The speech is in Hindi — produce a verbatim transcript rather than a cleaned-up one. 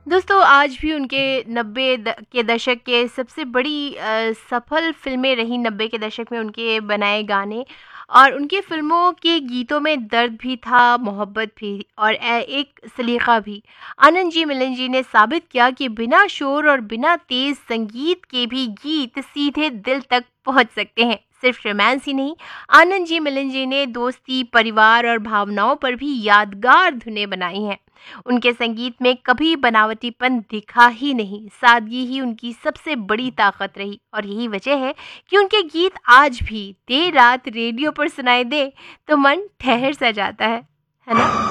दोस्तों आज भी उनके नब्बे द के दशक के सबसे बड़ी अ, सफल फ़िल्में रहीं नब्बे के दशक में उनके बनाए गाने और उनकी फ़िल्मों के गीतों में दर्द भी था, मोहब्बत भी और ए एक सलीक़ा भी। आनंद जी, मिलन जी ने साबित किया कि बिना शोर और बिना तेज़ संगीत के भी गीत सीधे दिल तक पहुँच सकते हैं। सिर्फ़ रोमांस ही नहीं, आनंद जी, मिलन जी ने दोस्ती, परिवार और भावनाओं पर भी यादगार धुनें बनाई हैं। उनके संगीत में कभी बनावटीपन दिखा ही नहीं, सादगी ही उनकी सबसे बड़ी ताकत रही और यही वजह है कि उनके गीत आज भी देर रात रेडियो पर सुनाई दे तो मन ठहर सा जाता है, है ना?